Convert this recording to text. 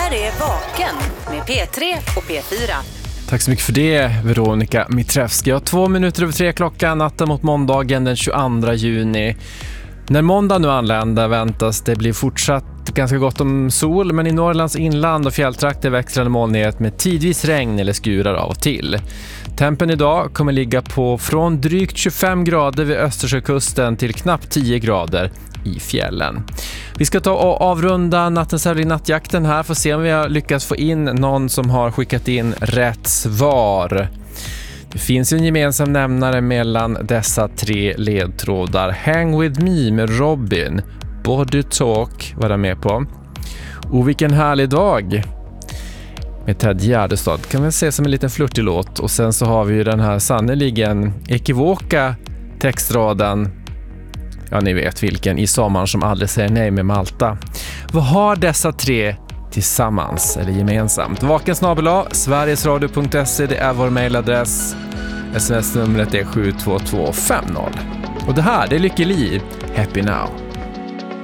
här är Vaken med P3 och P4. Tack så mycket för det, Veronica Mitrevski. 2 minuter över 3 klockan, natten mot måndagen den 22 juni. När måndag nu anländer väntas det bli fortsatt ganska gott om sol, men i Norrlands inland och fjälltrakter växlande molnighet med tidvis regn eller skurar av och till. Tempen idag kommer ligga på från drygt 25 grader vid Östersjökusten till knappt 10 grader i fjällen. Vi ska ta och avrunda nattens tävling nattjakten här för att se om vi har lyckats få in någon som har skickat in rätt svar. Det finns en gemensam nämnare mellan dessa 3 ledtrådar. Hang With Me med Robin, Body Talk var jag med på. Och vilken härlig dag med Ted Gärdestad kan man se som en liten flirtig låt. Och sen så har vi ju den här sannoliken ekivoka textraden, ja ni vet vilken, i Sommaren som aldrig säger nej med Malta. Vad har dessa 3 tillsammans eller gemensamt? Vakensnabel-a, sverigesradio.se, det är vår mailadress. SMS-numret är 72250. Och det här, det är Lykke Li, Happy Now.